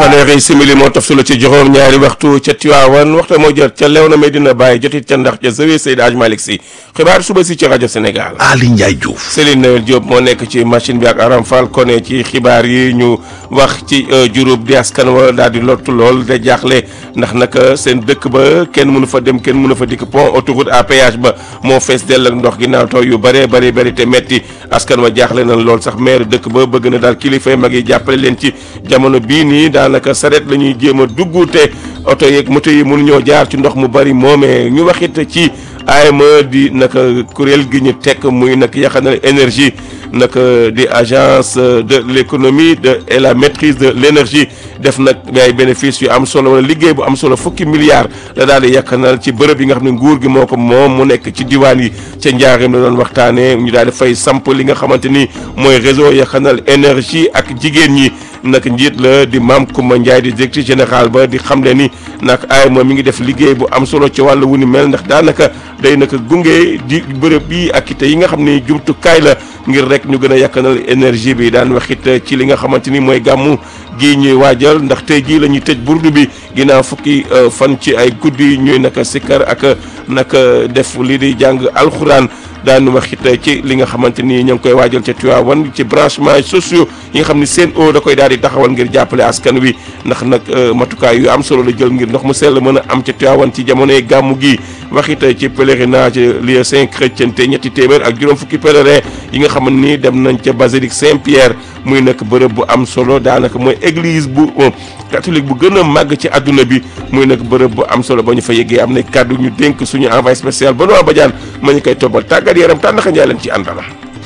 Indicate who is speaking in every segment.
Speaker 1: fanweeri simili moo toftalu ci juróom ñaari waxtu ca Tiwaawan waxtu moo jot ca Léona Medina Baye jotit ca ndax ca Zawiya Seydi Hadji Malick Sy xibaar suba si ci rajo Sénégal.
Speaker 2: Ali Ndiaye Diouf.
Speaker 1: Céline Noël Diop moo nekk ci machine bi ak Aram Fall Koné ci xibaar yi ñu wax ci Diouroup di askan wa daal di lottu lool de jaaxle ndax nag seen dëkk ba kenn mënu fa dem kenn mënu fa dikk pont autoroute à péage ba moo fees dell ak ndox ginnaaw taw yu bëree bëri te metti askan wa jaaxle nañ lool sax maire dëkk ba bëgg na daal kilifa yi mag yi jàppale leen ci jamono bii nii daanaka saret la ñuy jéem a dugg te oto yeeg moto yi mënuñoo jaar ci ndox mu bëri moomee ñu waxit ci AME di naka kuréel gi ñu tekk muy nag yaxanal énergie nag di agence de l'économie et la maîtrise de l'énergie def nag ay bénéfice yu am solo wala liggéey bu am solo fukki milliards la daal di yakkanal ci bërëb yi nga xam ne nguur gi moo ko moom mu nekk ci diwaan yi ca njaareem la doon waxtaanee ñu daal di fay samp li nga xamante ni mooy réseau yakkanal énergie ak jigéen ñi nag njiit la di Mame Coumba Ndiaye di directeur général ba di xamle ni nag AME mi ngi def liggéey bu am solo ci wàllu wu ni mel ndax daanaka day naka gunge di bërëb yi ak ite yi nga xam ni jumtukaay la ngir rek ñu gën a yakkanal énergie bi daan waxit ci li nga xamante ni mooy gàmmu gii ñuy waajal ndax tey jii la ñuy tëj burdu bi ginnaaw fukki fan ci ay guddi ñuy naka sikkar ak naka def li di jàng alxuraan daan waxit ci li nga xamante ni ñoo ngi koy waajal ca Tivaouane ci branchement sociaux yi nga xam ni Sen'Eau da koy daal di taxawal ngir jàppale askan wi ndax nag matukaay yu am solo la jël ngir ndox mu sell mën a am ca Tivaouane ci jamonoy gàmmu gi waxit ci pèlerinage lieu saint chrétien te ñetti téeméer ak juróom fukki pèlerin yi nga xam ni dem nañ ca basilique Saint-Pierre muy nag bërëb bu am solo daanaka mooy église bu catholique bu gën a màgg ci adduna bi muy nag bërëb bu am solo ba ñu fa yeggee am na kàddu ñu dénk suñu envoyé spécial Benoît Badiane ma ñu koy toppal tàggat yaram tànnaxa njaay leen ci àndala.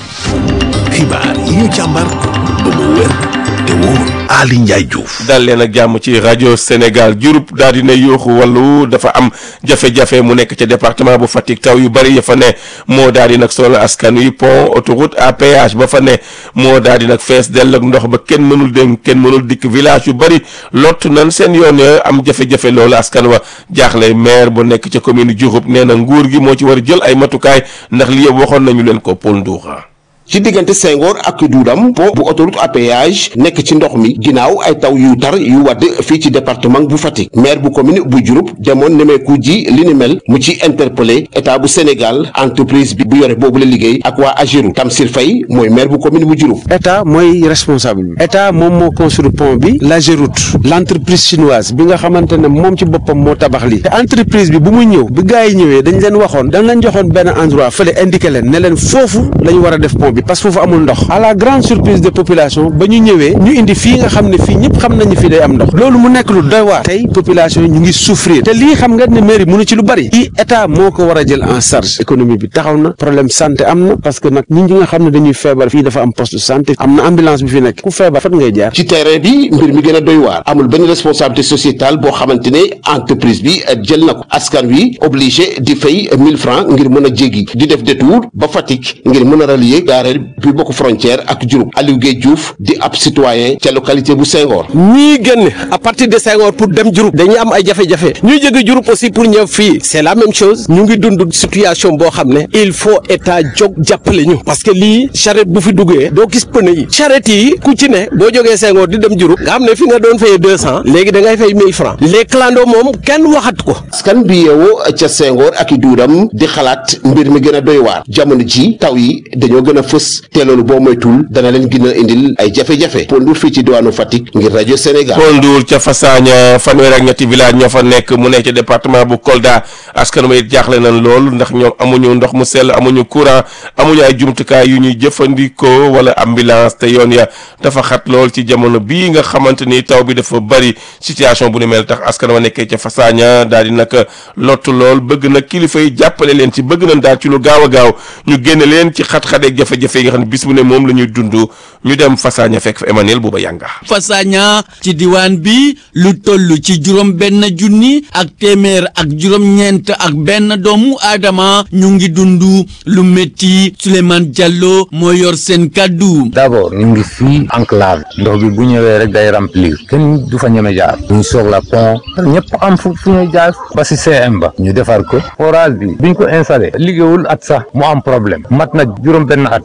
Speaker 2: xibaar yi ñu càmbar ba mu wér te wóor. Ali Ndiaye Diouf.
Speaker 1: dal leen ak jàmm ci rajo Sénégal Diouroup daal dina yooxu wàllu dafa am jafe-jafe mu nekk ca département bu Fatick taw yu bëri ya fa ne moo daal di nag solo askan wi pont autoroute à péage ba fa ne moo daal di nag fees dell ak ndox ba kenn mënul dem kenn mënul dikk village yu bëri lott nan seen yoon am jafe-jafe loolu askan wa jaaxle maire bu nekk ca commune Diouroup nee na nguur gi moo ci war a jël ay matukaay ndax li yëpp waxoon nañu leen ko Paul Ndoura.
Speaker 3: ci diggante Senghor ak Duudam pont bu autoroute à péage nekk ci ndox mi ginnaaw ay taw yu tar yu wadd fii ci département bu Fatick maire bu commune bu Diouroup demoon nemeeku ji li ni mel mu ci interpellé état bu Sénégal entreprise bi bu yore boobu la liggéey ak waa Ageroute Tamsir Faye mooy maire bu commune bu Diouroup.
Speaker 4: état mooy responsable bi état moom moo construire pont bi l'Ageroute l'entreprise chinoise bi nga xamante ne moom ci boppam moo tabax lii te entreprise bi bu muy ñëw bi gars yi ñëwee dañ leen waxoon dañ leen joxoon benn endroit fële indiqué leen ne leen foofu la ñu war a def pont bi parce que foofu amul ndox à la grande surprise de population ba ñu ñëwee ñu indi fii nga xam ne fii ñëpp xam nañu fii day am ndox loolu mu nekk lu doy waar tey population yi ñu ngi souffrir te lii xam nga ne mairie mënu ci lu bari i état moo ko war a jël en charge économie bi taxaw na problème santé am na parce que nag ñi nga xam ne dañuy feebar fii dafa am poste de santé am na ambulance bi fi nekk ku feebar fan ngay jaar
Speaker 3: ci terrain bi mbir mi gën a doy waar amul benn responsabilité sociétale boo xamante ne entreprise bi jël na ko askan wi obligé di fay 1000 francs ngir mën a jéggi di def détour ba Fatick ngir mën a rallier gaareel bi bokk frontière ak Diouroup Aliou Gueye Diouf di ab citoyen ca localité bu Senghor.
Speaker 5: ñii génn à partir de Senghor pour dem Diouroup dañuy am ay jafe-jafe ñuy jóge Diouroup aussi pour ñëw fii c'est la même chose ñu ngi dund situation boo xam ne il faut état jóg jàppale ñu parce que lii charrette bu fi duggee doo gis pneu yi charrette yi ku ci ne boo jógee Senghor di dem Diouroup nga xam ne fi nga doon fayee 200 léegi da ngay fay 1000 francs les clando moom kenn waxat ko.
Speaker 3: askan bi yeewoo ca Senghor ak i duudam di xalaat mbir mi gën a doy waar jamono ji taw yi dañoo gën a fës te loolu boo moytul dana leen gën a indil ay jafe-jafe Paul Ndour fii ci diwaanu Fatick ngir rajo Sénégal.
Speaker 1: Paul Ndour ca Fassagna fanweer ak ñetti village ñoo fa nekk mu nekk ci département bu Kolda askan wi it jaaxle nañ lool ndax ñoom amuñu ndox mu sell amuñu courant amuñu ay jumtukaay yu ñuy jëfandikoo wala ambulance te yoon ya dafa xat lool ci jamono bii nga xamante ni taw bi dafa bari situation bu ni mel tax askan wa nekkee ca Fassagna daal di nag lottu lool bëgg nag kilifa yi jàppale leen ci bëgg nañ daal ci lu gaaw a gaaw ñu génne leen ci xat-xat ak jafe-jafe yi nga xam ne bis bu ne moom la ñuy dund ñu dem Fassagna fekk fa Emmanuel Bouba Yanga.
Speaker 6: Fassagna ci diwaan bi lu toll ci juróom benn junni ak téeméer ak juróom-ñeent ak benn doomu aadama ñu ngi dund lu métti Souleymane Diallo moo yor seen kaddu.
Speaker 7: d'abord ñu ngi fii enclave ndox bi bu ñëwee rek day remplir kenn du fa ñeme jaar ñu soxla pont ñëpp am fu ñuy jaar ba si CM ba ñu defar ko forage bi biñ ko installé liggéeyul at sax mu am problème mat na juróom benn at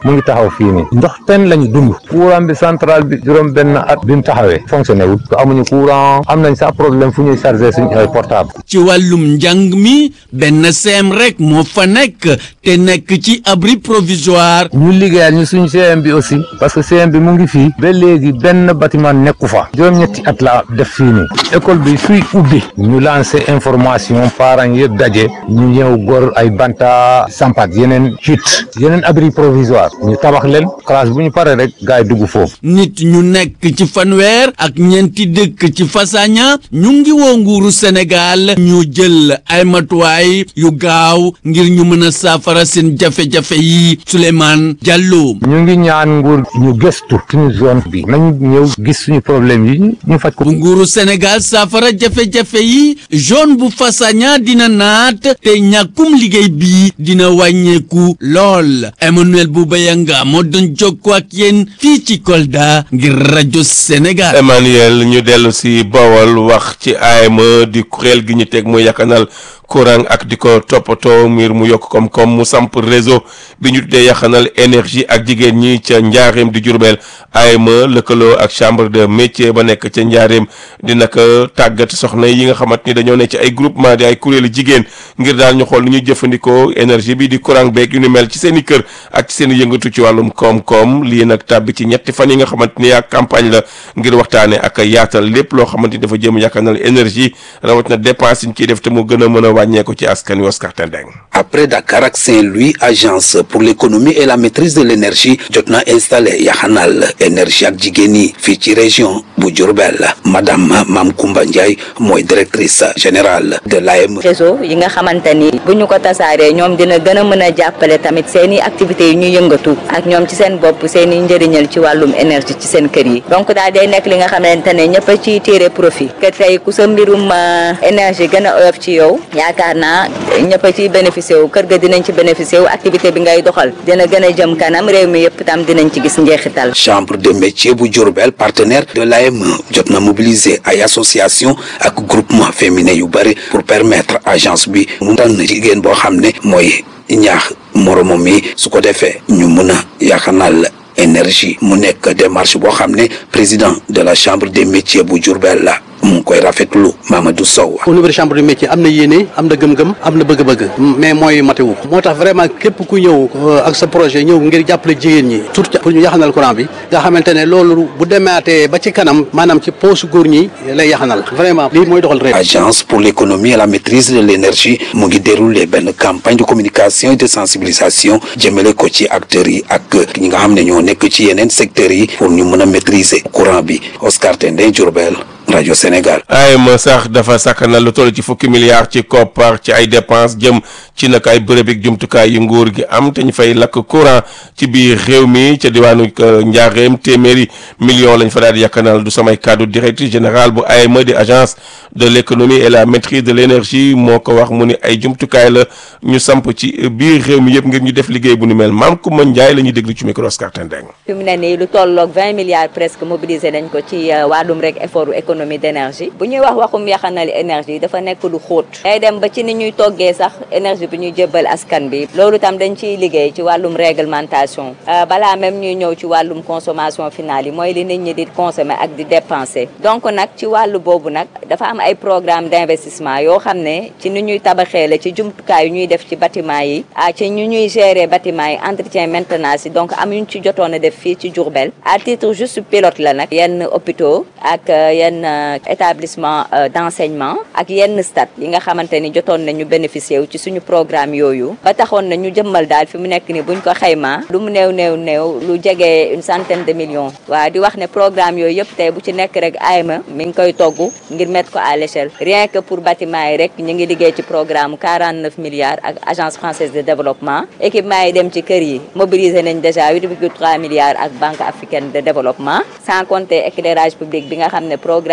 Speaker 7: mu ngi taxaw fii nii ndox ten lañu dund courant bi centrale bi juróom benn at bi mu taxawee fonctionné wul amuñu courant am nañ sax problème fu ñuy charger suñu ay portable.
Speaker 6: ci wàllum njàng mi benn CEM rek moo fa nekk te nekk ci abri provisoire.
Speaker 7: ñu liggéeyal ñu suñu CM bi aussi parce que CM bi mu ngi fii ba léegi benn bâtiment nekku fa juróom-ñetti at la def fii nii école bi suy ubbi ñu lancé information parents yëpp daje ñu ñëw gor ay banta sampat yeneen chute yeneen abri provisoire ñu tabax leen classe bu ñu paree rek gars yi dugg foofu.
Speaker 6: nit ñu nekk ci fanweer ak ñeenti dëkk ci Fassagna ñu ngi woo nguuru Sénégal ñu jël ay matuwaay yu gaaw ngir ñu mën a saafara seen jafe-jafe yi Souleymane Diallo.
Speaker 7: ñu ngi ñaan nguur ñu gëstu suñu zone bi nañu ñëw gis suñu problème yi ñu faj ko.
Speaker 6: bu nguuru Sénégal saafara jafe-jafe yi zone bu Fassagna dina naat te ñàkkum liggéey bi dina wàññeeku lool Emmanuel Boubayanga moo doon jokkoo ak yéen fii ci Kolda ngir rajo Sénégal.
Speaker 1: Emmanuel ñu dellu si Bawol wax ci AME di kuréel gi ñu teg muy yakkanal courant ak di ko toppatoo ngir mu yokk koom-koom mu samp réseau bi ñu tuddee yaxanal énergie ak jigéen ñi ca Njaareem di Jurbel AME lëkkaloo ak chambre de métier ba nekk ca Njaareem dina ko tàggat soxna yi nga xamante ni dañoo ne ci ay groupement di ay kuréelu jigéen ngir daal ñu xool ni ñuy jëfandikoo énergie bi di courant beeg yu ni mel ci seen i kër ak ci seen i yëngatu ci wàllum koom-koom lii nag tàbbi ci ñetti fan yi nga xamante ni ak campagne la ngir waxtaane ak yaatal lépp loo xamante ni dafa jëm yaxanal énergie rawatina dépense yi ñu ciy def te mu gën a mën a wàññeeku ci askan wi Oscar Tendeng.
Speaker 8: Après Dakar ak Saint-Louis, agence pour l'économie et la maîtrise de l'énergie jot na installé yaxanal énergie ak jigéen ñi fii ci région bu Diourbel madame Mam Koumba Ndiaye mooy directrice générale de l'AME.
Speaker 9: réseau yi nga xamante ni bu ñu ko tasaaree ñoom dina gën a mën a jàppale tamit seen i activités yi ñu yëngatu ak ñoom ci seen bopp seen i njëriñal ci wàllum énergie ci seen kër yi donc daal day nekk li nga xamante ne ñëpp a ciy tiré profit que tey ku sa mbirum énergie gën a oyof ci yow yaakaar naa ñëpp a ciy bénéficié wu kër ga dinañ ci bénéficié wu activité bi ngay doxal dina gën a jëm kanam réew mi yëpp tam dinañ ci gis njeexital.
Speaker 8: chambre de métier bu Diourbel partenaire de l'AME jot na mobiliser ay association ak groupement féminin yu bëri pour permettre agence bi mu tànn jigéen boo xam ne mooy ñaax moromam mi su ko defee ñu mun a yaxanal énergie mu nekk démarche boo xam ne président de la chambre des métiers bu Diourbel la mu ngi koy rafetlu Mamadou Sow.
Speaker 10: au niveau de chambre de métier am na yéene am na gëm-gëm am na bëgg-bëgg mais mooy matewu moo tax vraiment képp ku ñëw ak sa projet ñëw ngir jàppale jigéen ñi surtout pour ñu yaxanal courant bi nga xamante ne loolu bu demaatee ba ci kanam maanaam ci poosu góor ñi lay yaxanal vraiment lii mooy doxal réew.
Speaker 8: agence pour l'économie et la maîtrise de l'énergie mu ngi déroulé benn campagne de communication et de sensibilisation jëmale ko ci acteurs yi ak ñi nga xam ne ñoo nekk ci yeneen secteurs yi pour ñu mën a maîtriser courant bi Oscar Tendeng Diourbel rajo Sénégal.
Speaker 1: AME sax dafa sakkanal lu toll ci fukki milliards ci koppar ci ay dépenses jëm ci nag ay bërëb ak jumtukaay yu nguur gi am te ñu fay lakk courant ci biir réew mi ca diwaanu Njaareem téeméeri millions lañ fa daal di yakkanal du samay kaddu directeur général bu AME di agence de l'économie et la maîtrise de l'énergie moo ko wax mu ni ay jumtukaay la ñu samp ci biir réew mi yëpp ngir ñu def liggéey bu ni mel Maam Koumba Ndiaye la ñuy déglu ci micro Oscar Tendeng.
Speaker 9: fi mu ne nii lu tolloog 20 milliards presque mobilisé nañ ko ci wàllum rek effort économie d'énergie bu ñuy wax waxum yaxanal énergie dafa nekk lu xóot day dem ba ci ni ñuy toggee sax énergie bi ñuy jébbal askan bi loolu tam dañ ciy liggéey ci wàllum réglementation balaa même ñuy ñëw ci wàllum consommation finale yi mooy li nit ñi di consommer ak di dépenser donc nag ci wàllu boobu nag dafa am ay programme d'investissement yoo xam ne ci ni ñuy tabaxee la ci jumtukaay yu ñuy def ci bâtiment yi ci ñu ñuy gérer bâtiment yi entretien maintenance yi donc am yuñ ci jotoon a def fii ci Diourbel à titre juste pilote la nag yenn hôpitaux ak yenn établissement d'enseignement ak yenn stade yi nga xamante ni jotoon nañu bénéficier wu ci suñu programme yooyu ba taxoon na ñu jëmmal daal fi mu nekk ni buñ ko xaymaa lu mu néew lu jege une centaine de millions waaw di wax ne programme yooyu yëpp tey bu ci nekk rek AME mi ngi koy togg ngir mettre ko à l'échelle rien que pour bâtiment yi rek ñu ngi liggéey ci programme 49 milliards ak agence française de développement équipement yi dem ci kër yi mobiliser nañ déjà 8,3 milliards ak banque africaine de développement sans compter éclairage public bi nga xam ne programme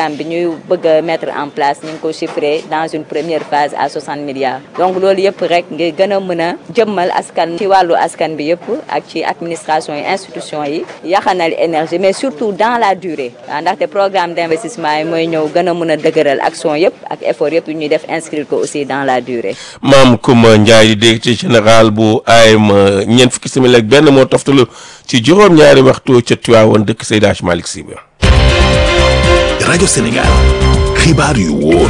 Speaker 9: programme bi ñuy bëgg a mettre en place ñu ngi ko chiffré dans une première phase à 60 milliards donc loolu yëpp rek ngir gën a mën a jëmmal askan ci wàllu askan bi yëpp ak ci administration yi institution yi yaxanal énergie mais surtout dans la durée ndaxte programme d'investissement yi mooy ñëw gën a mën a dëgëral action yëpp ak effort yëpp yu ñuy def inscrire ko aussi dans la durée.
Speaker 1: Maam Coumba Ndiaye di directeur général bu AM ñeent fukki simili ak benn moo toftalu ci juróom-ñaari waxtu ca Tivaouane dëkk Seydi Hadji Malick Sy ba.
Speaker 2: rajo Sénégal xibaar yu wóor.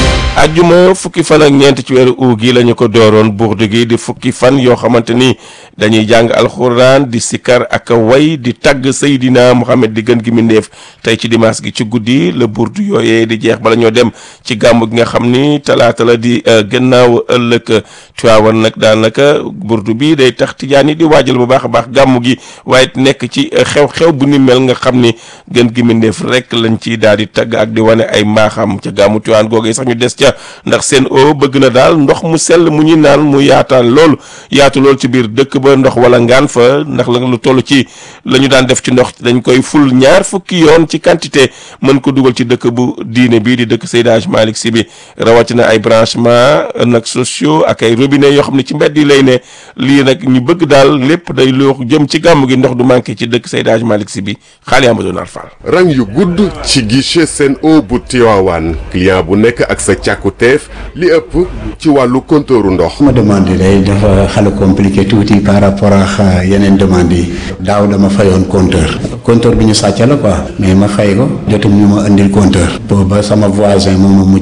Speaker 1: ajjuma fukki fan ak ñeent ci weeru août gi la ñu ko dooroon burdu gi di fukki fan yoo xamante ni dañuy jàng alxuraan di sikkar ak way di tagg Seydina Mohamed di gën gi mindeef tey ci dimanche gi ci guddi la burdu yooyee di jeex bala ñoo dem ci gàmmu gi nga xam ni talaata la di gannaaw ëllëg Tiwaawan nag daanaka burdu bi day tax tijaan yi di waajal bu baax a baax gàmmu gi waaye nekk ci xew-xew bu ni mel nga xam ni gën gi mindeef rek lañ ci daal di tagg ak di wane ay mbaaxam ca gàmmu Tiwaawan googee sax ñu des ndax seen o bëgg na daal ndox mu sell mu ñuy naan mu yaatu lool ci biir dëkk ba ndox wala ngaan fa ndax la lu toll ci la ñu daan def ci ndox dañ koy ful ñaar fukki yoon ci quantité mën ko dugal ci dëkk bu diine bii di dëkk Seydi Hadji Malick Sy bi rawatina ay branchement nag sociaux ak ay robinet yoo xam ne ci mbedd yi lay ne lii nag ñu bëgg daal lépp day loo jëm ci gàmm gi ndox du manqué ci dëkk Seydi Hadji Malick Sy bi xaali Amadou Nar Fall.
Speaker 11: rang yu gudd ci guichet Sen'Eau bu Tivaouane client bu nekk ak sa càkkuteef li ëpp ci wàllu compteuru ndox.
Speaker 12: ma demande day dafa xala compliqué tuuti par rapport ak yeneen demande yi daaw dama fayoon compteur bi ñu sàcc la quoi mais ma fay ko jotum ñu ma indil compteur booba sama voisin moom ma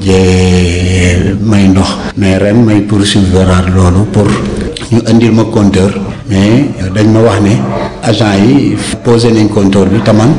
Speaker 12: mujjee may ndox mais ren may poursuivre loolu pour ñu indil ma compteur mais dañ ma wax ne agent yi posé nañ compteur bi taman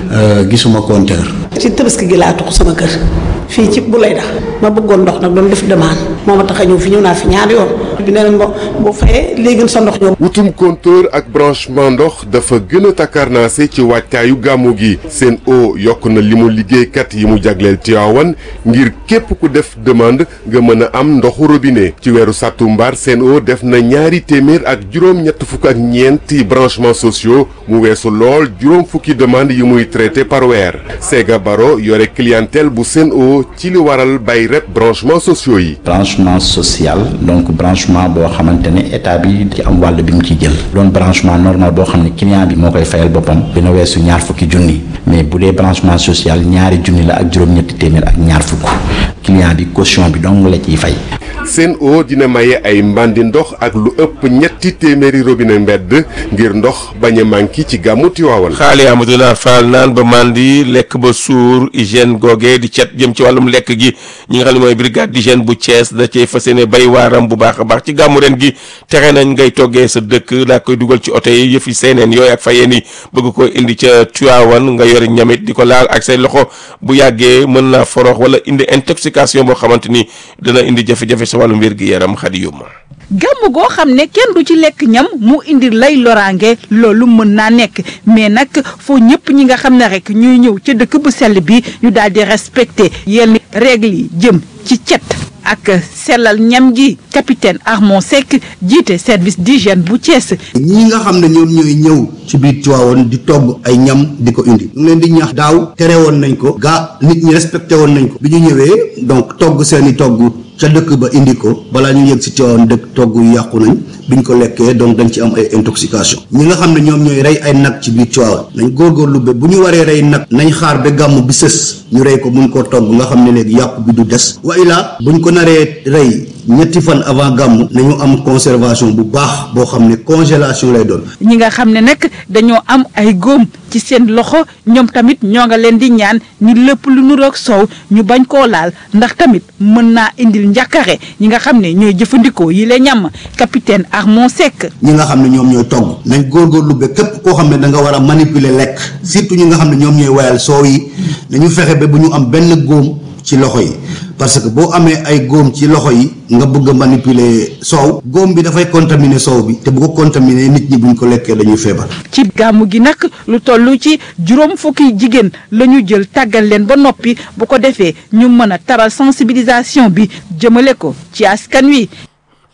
Speaker 12: gisuma compteur.
Speaker 13: ci Tabaski gi laa tuxu sama kër fii ci bu lay dax ma bëggoon ndox nag doon def demande moo ma tax a ñëw fi ñëw naa fi ñaari yoon bi nee nañ boo fayee léegi sa ndox ñëw.
Speaker 11: wutum compteur ak branchement ndox dafa gën a takkarnaase ci wàccaayu gàmmu gi Sen'Eau yokk na limu liggéeykat yi mu jagleel Tivaouane ngir képp ku def demande nga mën a am ndoxu robinet ci weeru sàttumbar Sen'Eau def na 200 ak juróom-ñett fukk ak ñeenti branchements sociaux mu weesu lool juróom fukki demande yi muy traité par weer Sega Baro yore clientèle bu Sen'Eau ci li waral bay rep branchement sociaux yi.
Speaker 14: branchement social donc branchement boo xamante ne état bi ci am wàll bi mu ci jël doon branchement normal boo xam ne client bi moo koy fayal boppam dina weesu ñaar fukki junni mais bu dee branchement social ñaari junni la ak juróom-ñetti téeméer ak ñaar fukk client bi caution bi dong la ciy fay.
Speaker 11: Sen'Eau dina maye ay mbandi ndox ak lu ëpp 200 robinet mbedd ngir ndox bañ a manqué ci gàmmu Tivaouane.
Speaker 1: xaali Amadou Nar Fall naan ba mandi lekk ba suur hygiène googee di cet jëm ci wàllum lekk gi ñi nga xam ne mooy brigade d'hygiène bu Thiès da cee fas yéene bay waaram bu baax a baax ci gàmmu ren gi tere nañ ngay toggee sa dëkk daa koy dugal ci oto yi yëfi seeneen yooyu ak fayeen yi bëgg ko indi ca Tivaouane nga yore ñamit di ko laal ak say loxo bu yàggee mën naa forox wala indi intoxication boo xamante ni dina indi jafe-jafe sa wàllum wér gi yaram xadi yuma
Speaker 15: gàmm goo xam ne kenn du ci lekk ñam mu indi lay loraange loolu mën naa nekk mais nag foo ñëpp ñi nga xam ne rek ñuy ñëw ca dëkk bu sell bi ñu daal di respecté yenn règles yi jëm ci cet ak sellal ñam gi capitaine Armand Seck jiite service d'hygiène bu Thiès.
Speaker 16: ñi nga xam ne ñoom ñooy ñëw ci biir Tivaouane di togg ay ñam di ko indi ñu leen di ñaax daaw tere woon nañ ko gaa nit ñi respecté woon nañ ko bi ñu ñëwee donc togg seeni togg ca dëkk ba indi ko balaa ñu yegg si Tivaouane dëkk togg yu yàqu nañ biñ ko lekkee donc dañ ci am ay intoxication ñi nga xam ne ñoom ñooy rey ay nag ci biir Tivaouane nañ góorgóorlu ba bu ñu waree rey nag nañ xaar ba gàmm bi sës ñu rey ko mun koo togg nga xam ne léegi yàqu bi du des wa ilaa buñ ko naree rey ñetti fan avant gàmm nañu am conservation bu baax boo xam ne congélation lay doon.
Speaker 15: ñi nga xam ne nag dañoo am ay góom ci seen loxo ñoom tamit ñoo nga leen di ñaan ni lépp lu nu roog soow ñu bañ koo laal ndax tamit mën naa indil njàkkare ñi nga xam ne ñooy jëfandikoo yi la ñam capitaine Armand Seck.
Speaker 16: ñi nga xam ne ñoom ñooy togg nañ góorgóorlu ba képp koo xam ne da nga war a manipuler lekk surtout ñi nga xam ne ñoom ñooy wayal soow yi nañu fexe ba bu ñu am benn góom ci loxo yi parce que boo amee ay góom ci loxo yi nga bëgg a manipuler soow góom bi dafay contaminer soow bi te bu ko contaminer nit ñi buñ ko lekkee dañuy feebar.
Speaker 15: ci gàmmu gi nag lu toll ci juróom fukki jigéen la ñu jël tàggal leen ba noppi bu ko defee ñu mën a taral sensibilisation bi jëmale ko ci askan wi.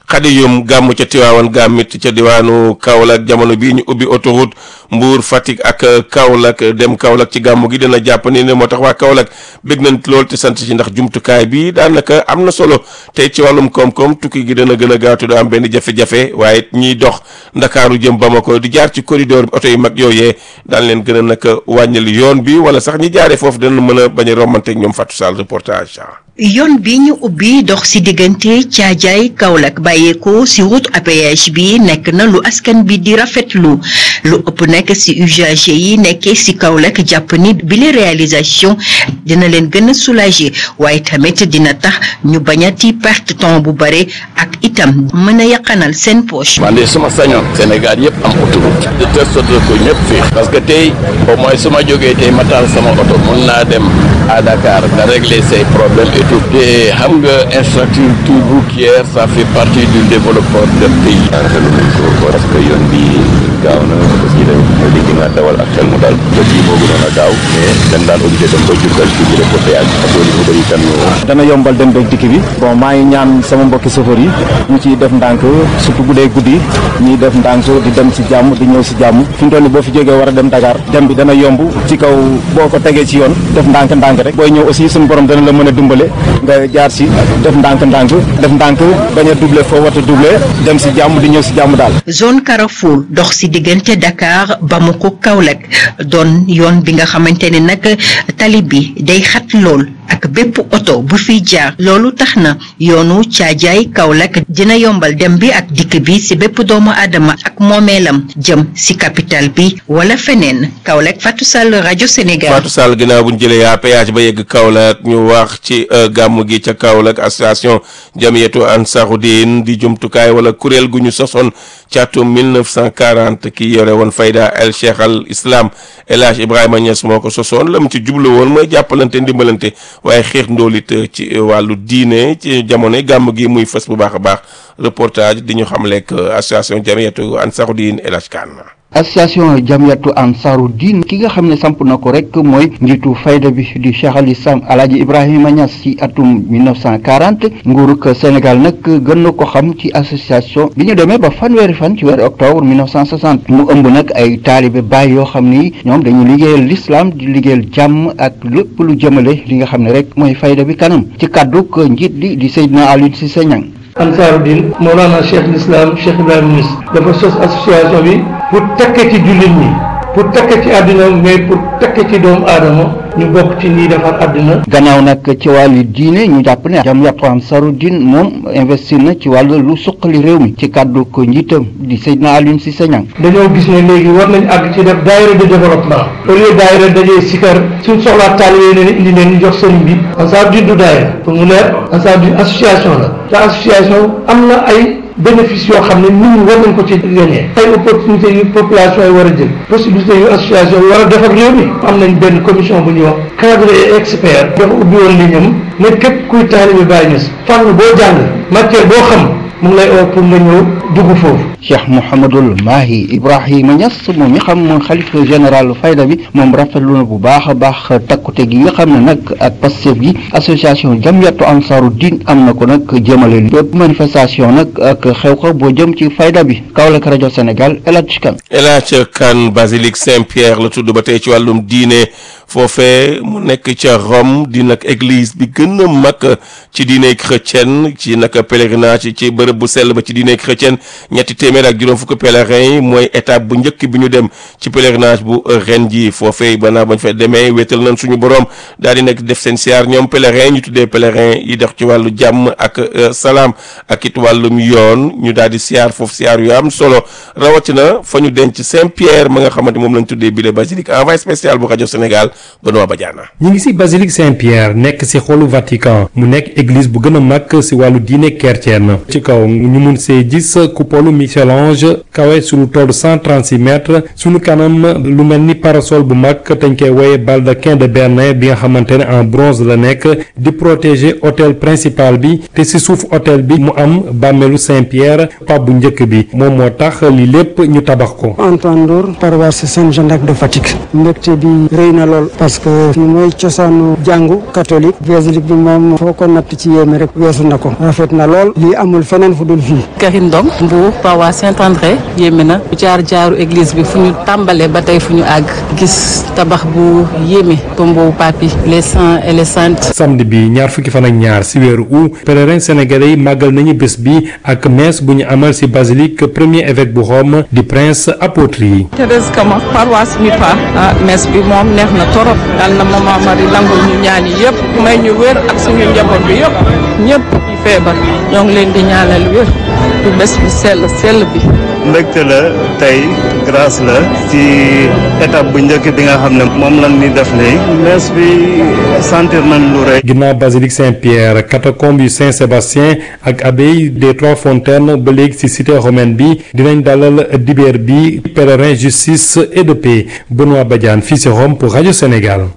Speaker 1: Xadiyum gàmm ca Tiwaawan gàmmit ca diwaanu Kaolack jamono bii ñu ubbi autoroute Mbour Fatick ak Kaolack dem Kaolack ci gàmmu gi dina jàpp ni ne moo tax waa Kaolack bég nañ lool te sant ci ndax jumtukaay bi daanaka am na solo tey ci wàllum koom-koom tukki gi dana gën a gaawtu du am benn jafe-jafe waaye ñiy dox Ndakaaru jëm Bamako di jaar ci corridor bi oto yu mag yooyee daan leen gën a nag wàññil yoon bi wala sax ñi jaaree foofu dana mën a bañ a romanteeg ñoom Fatou Sall reportage.
Speaker 17: yoon bi ñu ubbi dox ci diggante Caajaay Kaolack bàyyeekoo ci route à péage bi nekk na lu askan bi di rafetlu lu ëpp nekk ci usagers yi nekkee ci Kaolack jàpp ni bile réalisation dina leen gën a soulager waaye tamit dina tax ñu bañati perte temps bu bare ak itam mën a yàqanal seen poche.
Speaker 18: man de suma sañoon Sénégal yëpp am autoroute de telle sorte que ñëpp fii parce que tey au moins su ma jógee tey ma taal sama oto mun naa dem à Dakar nga régler say problèmes et tout te xam nga infrastructure routière ça fait partie du développement d'un pays. rafetlu nañ ko parce que yoon bi gaaw na aussi léegi nga dawal ak xel mu dal bët yi moo gënoon a gaaw mais dañ daan obligé dem ba Diourbel ci biir ko péage parce que lu bëri kan
Speaker 19: dana yombal dem beeg dikk bi bon maa ngi ñaan sama mbokki chauffeur yi ñu ciy def ndànk surtout bu dee guddi ñuy def ndànk di dem si jàmm di ñëw si jàmm fi mu toll nii boo fi jógee war a dem Dakar dem bi dana yomb ci kaw boo ko tegee ci yoon def ndànk-ndànk rek booy ñëw aussi suñu borom dana la mën a dimbale nga jaar si def ndànk-ndànk def ndànk bañ a doublé foo war a doublé dem si jàmm di ñëw si jàmm daal.
Speaker 17: zone Carrefour dox si diggante Dakar Bamako Kaolack doon yoon bi nga xamante ne nag tali bi day xat lool ak bépp oto bu fiy jaar loolu tax na yoonu Caajaay Kaolack dina yombal dem bi ak dikk bi si bépp doomu aadama ak moomeelam jëm si capital bi wala feneen Kaolack Fatou Sall rajo Sénégal.
Speaker 1: Fatou Sall ginnaaw bu ñu jëlee yaa péage ba yegg Kaolack ñu wax ci gàmm gi ca Kaolack association Jamiyatu Ansaruddin di jumtukaay wala kuréel gu ñu sosoon ci atum 1940 ki yore woon fayda el Cheikh al Islam El Hadj Ibrahima Niass moo ko sosoon la mu ci jublu woon mooy jàppalante ndimbalante waaye xeex ndoolit ci wàllu diine ci jamono gàmm gi muy fës bu baax a baax reportage di ñu xam lekk association Jamiyatu Ansaruddin El Hadj Kane.
Speaker 20: association Jamiyatu Ansaruddin ki nga xam ne samp na ko rek mooy njiitu fayda bi di Cheikh al Islam Alaaji Ibrahima Niass ci atum 1940 nguurug Sénégal nag gën na ko xam ci association bi ñu demee ba fanweeri fan ci weeru octobre 1960 mu ëmb nag ay taalibe baay yoo xam ni ñoom dañu liggéeyal l'islam di liggéeyal jàmm ak lépp lu jëmale li nga xam ne rek mooy fayda bi kanam ci kàddug njiit li di Seydina Aliou Cissé Niang.
Speaker 21: Ansaruddin Mawlana Cheikh l'Islam Cheikh Ibrahima Niass dafa sos association bi pour tekke ci jullit ñi pour tekke ci àddina mais pour tekke ci doomu aadama ñu bokk ci ñiy defar àddina.
Speaker 20: gannaaw nag ci wàllu diine ñu jàpp ne Jamiyatu Ansaruddin moom investir na ci wàllu lu suqali réew mi ci kàddu ko njiitam di Seydina Aliou Cissé Niang.
Speaker 21: dañoo gis ne léegi war nañ àgg ci def daayira de développement au lieu daayira dajee sikar suñ soxlaa taalibe ne indi leen ñu jox sëriñ bi Ansaruddin du daayira pour mu leer Ansaruddin association la te association am na ay bénéfice yoo xam ne nit ñi war nañ ko ci gagné ay opportunités yu population yi war a jël possibilité yu association yi war a def ak réew mi am nañ benn commission bu ñuy wax cadre et expert dafa ubbi woon li ñam ne képp kuy taalibe Baay Ñas fànn boo jàng matière boo xam mu ngi lay oo pour nga ñëw dugg foofu.
Speaker 20: Cheikh Mouhamadul Mahi Ibrahima Niass moom mi xam moom xalifa général fayda bi moom rafetlu na bu baax a baax takkute gi nga xam ne nag ak Pastef gi association Jamiyatu Ansaruddin am na ko nag jëmale bépp manifestation nag ak xew-xew boo jëm ci fayda bi Kaolack rajo Sénégal El Hadj Kane.
Speaker 1: El Hadj Kane basilique Saint-Pierre la tudd ba tey ci wàllum diine foofee mu nekk ca Rome di nag église bi gën a mag ci diine chrétienne ci nag pèlerinage ci bërëb bu sell ba ci diine chrétienne ñetti téeméer ak juróom fukki pèlerin yi mooy étape bu njëkk bi ñu dem ci pèlerinage bu ren ji foofee banaa bañ fa demee wéetal nañ suñu borom daal di nag def seen siyaar ñoom pèlerin ñu tuddee pèlerin yi dox ci wàllu jàmm ak salaam ak it wàllum yoon ñu daal di siyaar foofu siyaar yu am solo rawatina fa ñu denc Saint-Pierre ma nga xamante moom lañ tuddee bile basilique envoyé spécial bu rajo Sénégal Benoît Badiana.
Speaker 22: ñu ngi ci basilique Saint-Pierre nekk ci xolu Vatican mu nekk église bu gën a mag ci wàllu diine chrétienne ci kaw ñu mun see gis coupolu Michel-Ange kawe su lu toll 136 mètres sunu kanam lu mel ni parasol bu mag dañ koy woye baldaquin de Bernin bi nga xamante ne en bronze la nekk di protéger hôtel principal bi te si suuf hôtel bi mu am bàmmeelu Saint-Pierre pape bu njëkk bi moom moo tax li lépp ñu tabax ko.
Speaker 4: Antoine Ndour paroisse Saint-Jean d'Arc de Fatick mbégte bi rëy na lool parce que mooy cosaanu jàngu catholique basilique bi moom foo ko natt ci yéeme rek weesu na ko rafet na lool lii amul feneen fu dul fii.
Speaker 5: Karine Ndong Mbour paroisse Saint-André yéeme na jaaru église bi fu ñu tàmbalee ba tey fu ñu àgg gis tabax bu yéeme tombeau pape les saints et les saintes.
Speaker 22: samedi bi ñaar fukki fan ak ñaar si weeru août pèlerins sénégalais yi màggal nañu bés bi ak messe bu ñu amal si basilique premier évêque bu Rome di prince apôtre yi.
Speaker 23: Thérèse Kama paroisse Mipa messe bi moom neex na torop dal na Maman Marie langul ñu ñaan yi yëpp may ñu wér ak suñu njaboot bi yëpp ñëpp ñu feebar ñoo ngi leen di ñaanal wér du bés bu sell bi.
Speaker 24: mbégte la tey grâce la ci étape bu njëkk bi nga xam ne moom lañ ni def léegi messe bi sentir nañ lu rëy.
Speaker 22: ginnaaw basilique Saint-Pierre catacombe yu Saint-Sébastien ak abbaye des Trois Fontaines ba léegi ci cité romaine bi dinañ dalal dibéer bi pèlerin justice et de paix Benoît Badiane fii ci Rome pour Radio Sénégal.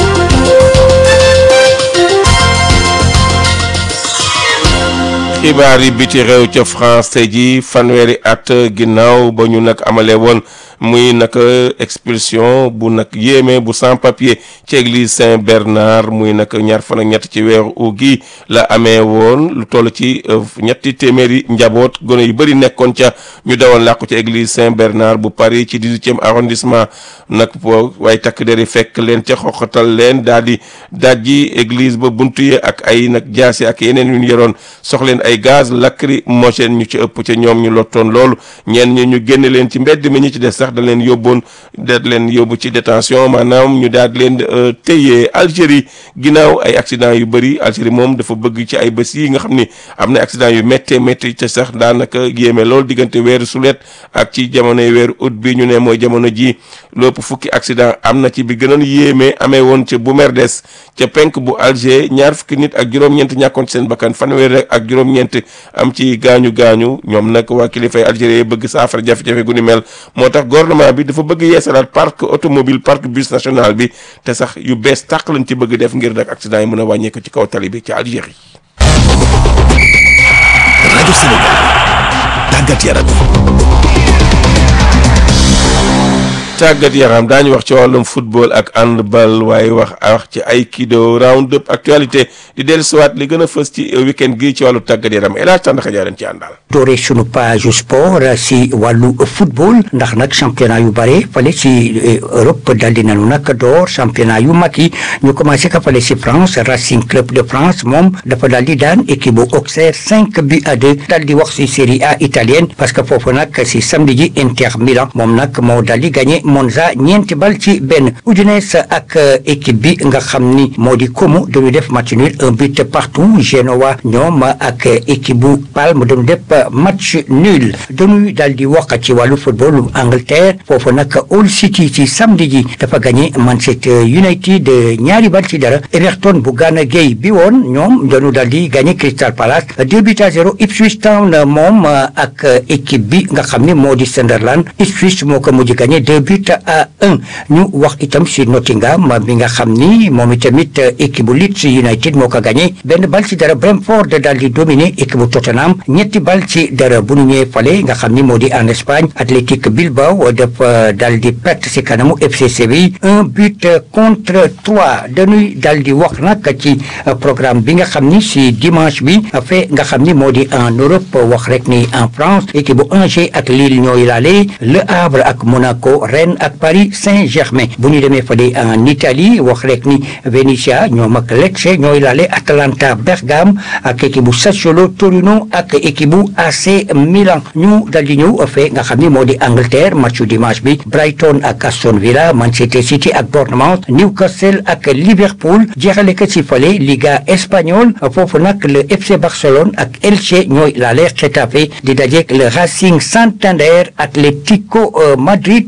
Speaker 1: xibaar yi biti réew ca France tey ji fanweeri at ginnaaw ba ñu nag amale woon muy nag expulsion bu nag yéeme bu sans papier ci église Saint-Bernard muy nag ñaar fan ak ñett ci weeru ut gi la amee woon lu toll ci ñetti téeméeri njaboot gone yu bëri nekkoon ca ñu dawoon làqu ci église Saint-Bernard bu Paris ci 18e arrondissement nag waaye takk der yi fekk leen ca xoxatal leen daal di dajji église ba buntu yi ak ay nag jaasi ak yeneen yu ñu yoroon soxleen ay gaz lacrymogène ñu ci ëpp ca ñoom ñu lottoon loolu ñenn ñi ñu génne leen ci mbedd mi ñi ci des sax da leen yóbbu ci détention maanaam ñu daal di leen téye Algérie ginnaaw ay accident yu bëri Algérie moom dafa bëgg ci ay bés yi nga xam ni am na accident yu métti te sax daanaka yéeme loolu diggante weeru sulet ak ci jamonoy weeru août bi ñu ne mooy jamono ji lépp fukki accident am na ci bi gënoon yéeme amee woon ca Boumerdès ca penk bu Alger ñaar fukki nit ak juróom-ñeent ñàkkoon ci seen bakkan fanweer rek ak juróom-ñeent am ci gaañu ñoom nag waa kilifay Algérie bëgg saafara jafe-jafe gu ni mel moo tax gouvernement bi dafa bëgg yeesalaat parc automobile parc bus national bi te sax yu bees tàq lañ ci bëgg def ngir nag accident yi mën a wàññeeku ci kaw tali bi ci Algérie.
Speaker 2: rajo Sénégal tàggat yaram.
Speaker 1: tàggat yaram daañu wax ci wàllum football ak handball waaye wax ci aikido round up actualité di dellusiwaat li gën a fës ci weekend gi ci wàllu tàggat yaram El Hadj Tandakha Dia leen ci àndal.
Speaker 25: doore sunu page sport si wàllu football ndax nag championnat yu bare fale si Europe daal di nañu nag door championnat yu mag yi ñu commencé ka fale si France Racing Club de France moom dafa daal di daan équipe bu Auxerre 5-2 daal di wax si Série A italienne parce que foofu nag si samedi ji Inter Milan moom nag moo daal di gagné Monza ñeenti bal ci benn Udinese ak équipe bi nga xam ni moo di Como dañu def match nul 1 partout Genoa ñoom ak équipe bu Palme dañu def match nul dañuy daal di wax ci wàllu football Angleterre foofu nag Hull City ci samedi ji dafa gagné Manchester United ñaari bal ci dara Everton bu Gana Gueye bi woon ñoom dañu daal di gagné Crystal Palace 2-0 Ipswich Town moom ak équipe bi nga xam ni moo di Sunderland Ipswich moo ko mujj gagné 2-1 ñu wax itam si Nottingham bi nga xam ni moom itamit équipe bu Leeds United moo ko gagné benn bal ci dara Brentford daal di dominer équipe bu Tottenham ñetti bal ci dara bu ñu ñëwee fale nga xam ni moo di en Espagne Athletic Bilbao dafa daal di perte si kanamu FC Séville 1-3 dañuy daal di wax nag ci programme bi nga xam ni si dimanche bi fe nga xam ni moo di en Europe wax rek ni en France équipe bu Angers ak Lille ñooy laale Le Havre ak Monaco Rennes ak Paris Saint-Germain bu ñu demee fale en Italie wax rek ni Venezia ñoom ak Lecce ñooy laale Atalanta Bergame ak équipe bu Sassuolo Torino ak équipe bu AC Milan ñu dal di ñëw fe nga xam ni moo di Angleterre matchu dimanche bi Brighton ak Aston Villa Manchester City ak Bournemouth Newcastle ak Liverpool jeexale ko ci fale Liga espagnole foofu nag le FC Barcelone ak Elche ñooy laale Getafe di dajeek le Racing Santander Atlético Madrid ñoom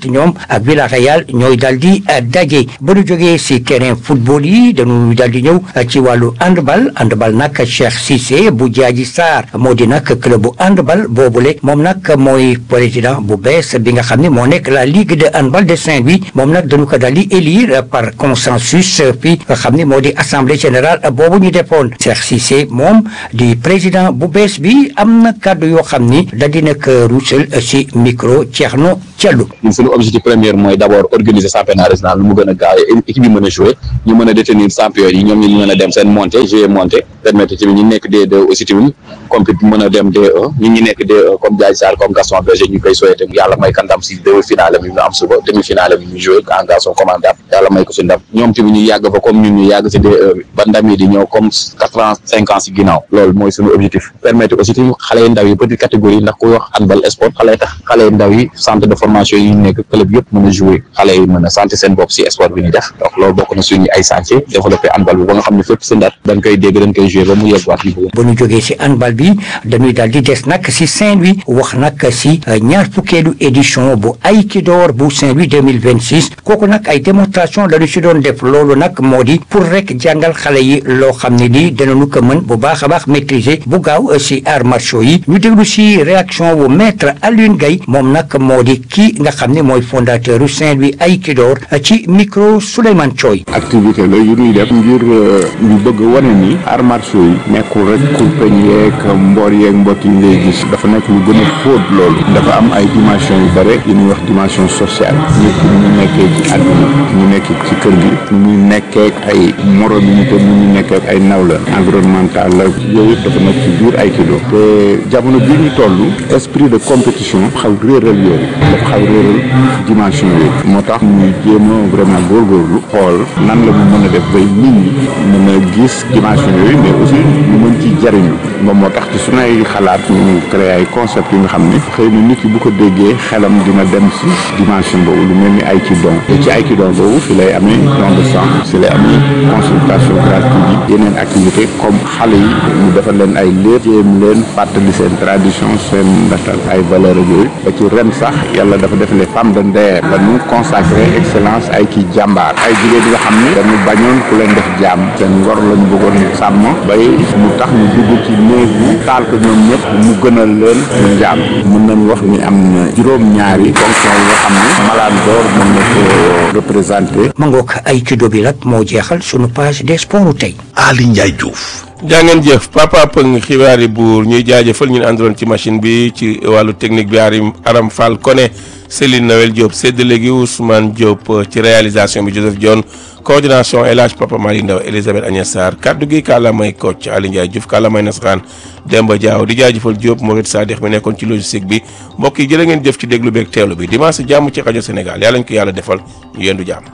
Speaker 25: ak Villarreal ñooy daal di daje. ba ñu jógee si terrain football yi dañu daal di ñëw ci wàllu handball nag Cheikh Cissé bu Jaaji Sarr moo di nag club bu handball boobule moom nag mooy président bu bees bi nga xam ne moo nekk la ligue de handball de Saint-Louis moom nag dañu ko daal di élire par consensus fi nga xam ne moo di assemblée générale boobu ñu defoon Cheikh Cissé moom di président bu bees bi am na kàddu yoo xam ni daal di nag ruusal si micro Thierno Thialou.
Speaker 3: suñu objectif premier mooy d'abord organiser championnat régional lu mu gën a gaaw équipe yi mën a jouer ñu mën a détenir champion yi ñoom ñu mën a dem seen montée jouer montée permettre tamit ñu nekk D2 aussi tamit compét mën a dem D1 ñi nekk D1 comme Diagne Sarr comme Gaston Berger ñu koy souhaiter yàlla may kan ndam si demi-finale mi ñu am suba demi-finale mi ñu jouer en garçon commandable yàlla may ko si ndam ñoom tamit ñu yàgg fa comme ñun ñu yàgg si D1 bi ba ndam yi di ñëw comme 4 ans 5 ans si ginnaaw loolu mooy suñu objectif permettre aussi tamit xale yu ndaw yi petite catégorie ndax ku wax handball sport xale yu ndaw yi centre de formation yi nekk club yëpp mën a jouer xale yi mën a santé seen bopp si sport bi ñu def donc loolu bokk na suñu ay chantier développer handball bi ba nga xam ne fépp si Ndar dañ koy dégg dañ koy jouer ba mu yegg waat
Speaker 25: ba ñu jógee si handball bi dañuy daal di des nag si Saint-Louis wax nag si ñaar fukkeelu édition bu Aikidor bu Saint-Louis 2026 kooku nag ay démonstration la ñu si doon def loolu nag moo di pour rek jàngal xale yi loo xam ne lii danañu ko mën bu baax a baax maîtriser bu gaaw si arts martiaux yi ñu déglu si réaction bu maître Alioune Gaye moom nag moo di kii nga xam ne mooy fondateur u Saint-Louis Aikidor ci micro Souleymane Thioy.
Speaker 6: activité la yu ñuy def ngir ñu bëgg wane ni arts martiaux yi nekkul rek kurpeñ yeeg mboor yeeg mbott yi ngay gis dafa nekk lu gën a xóot loolu dafa am ay dimension yu bare yu ñuy wax dimension sociale nit ñi ñu nekkee ci àdduna ñu nekk ci kër gi ñu nekkee ay morom yi te ñu nekkee ay nawla environnemental la yooyu yëpp dafa nekk ci biir Aikido te jamono bii ñu toll esprit de compétition xaw réeral yooyu dafa xaw réeral dimension yooyu moo tax ñu jéem a vraiment góorgóorlu xool nan la ñu mën a def bay nit ñi mën a gis dimension yooyu mais aussi ñu mën ci jariñu moom moo tax ci suñu ay xalaat ñu créé ay concept yi nga xam ne xëy na nit ki bu ko déggee xelam dina dem si dimension boobu lu mel ni Aikido te ci Aikido boobu fi lay amee don de sang fi lay amee consultation gratuite yi yeneen activité comme xale yi ñu defal leen ay léer jéem leen fàttali seen tradition seen ndaxtal ay valeur ak yooyu ba ci ren sax yàlla dafa def les femmes de Nder dañu consacré excellence ay kii jàmbaar ay jigéen yi nga xam ne dañu bañoon ku leen def jàmm seen ngor lañu bëggoon sàmm bay mu tax ñu dugg ci néeg bu taal ko ñoom ñëpp mu gënal leen ñu jàmm mën nañu wax ni am na juróom-ñaari fonction yi nga xam ne malade d'or mën na ko représenté.
Speaker 25: ma ngoog Aikido bi nag moo jeexal sunu page des sports tey.
Speaker 2: Ali Ndiaye Diouf.
Speaker 1: jàngeen jëf Papa Pëng xibaari buur ñuy jaajëfal ñu àndoon ci machine bi ci wàllu technique bi Aram Fall Koné Céline Noël Diop séddale gi Ousmane Diop ci réalisation bi Joseph Dione coordination El Hadj Papa Malick Ndaw Elisabeth Agnès Sarr kaddu gi kàllaamay Kocc Ali Ndiaye Diouf kàllaamay Nasraan Demba Diaw di jaajëfal Diop Mouride Sadikh mi nekkoon ci logistique bi mbokk yi jërë ngeen jëf ci déglu beeg teewlu bi dimanche jàmm ci rajo Sénégal yàlla ñu ko yàlla defal ñu yendu jàmm.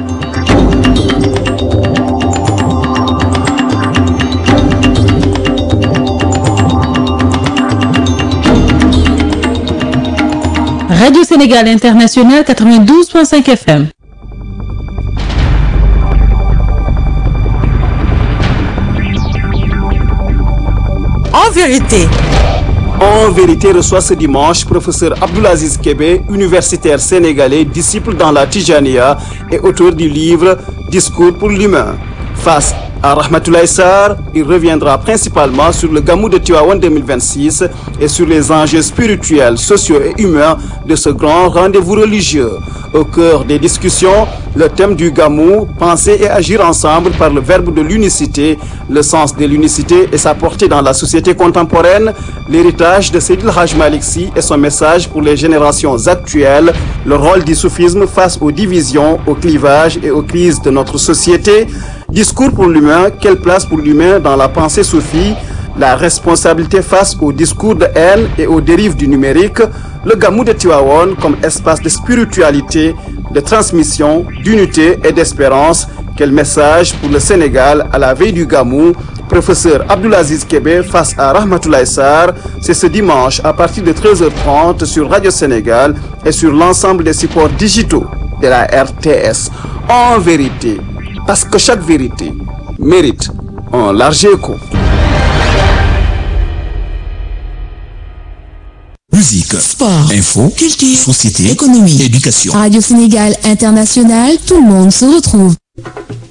Speaker 7: Radio Sénégal International 92.5 FM.
Speaker 8: En vérité. En vérité reçoit ce dimanche professeur Abdoulaziz Kébé, universitaire sénégalais, disciple dans la Tijaniya et auteur du livre Discours pour l'humain. Face à Rahmatoulaye Sarr, il reviendra principalement sur le Gamou de Tivaouane 2026 et sur les enjeux spirituels, sociaux et humains de ce grand rendez-vous religieux. Au cœur des discussions, le thème du Gamou, penser et agir ensemble par le verbe de l'unicité, le sens de l'unicité et sa portée dans la société contemporaine, l'héritage de Seydil Hadj Malick Sy et son message pour les générations actuelles, le rôle du soufisme face aux divisions, aux clivages et aux crises de notre société. Discours pour l'humain, quelle place pour l'humain dans la pensée soufie, la responsabilité face aux discours de haine et aux dérives du numérique, le Gamou de Tivaouane comme espace de spiritualité, de transmission, d'unité et d'espérance. Quel message pour le Sénégal à la veille du Gamou. Professeur Abdoulaziz Kébé face à Rahmatoulaye Sarr, c'est ce dimanche à partir de 13h30 sur Radio Sénégal et sur l'ensemble des supports digitaux de la RTS. En vérité, parce que chaque vérité mérite un large écho.
Speaker 9: musique, sport, info, culture, société, économie, éducation.
Speaker 10: Radio Sénégal International, tout le monde se retrouve.